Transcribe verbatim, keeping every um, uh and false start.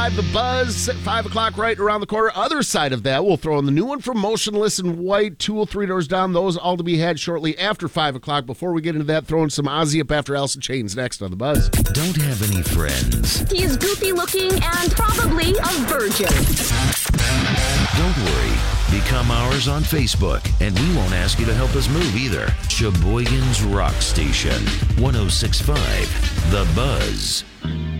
The Buzz at five o'clock right around the corner. Other side of that, we'll throw in the new one from Motionless in White, Tool, Three Doors Down. Those all to be had shortly after five o'clock. Before we get into that, throwing some Ozzy up after Alice in Chains next on The Buzz. Don't have any friends. He's goofy looking and probably a virgin. Don't worry. Become ours on Facebook, and we won't ask you to help us move either. Sheboygan's Rock Station, one oh six point five, The Buzz.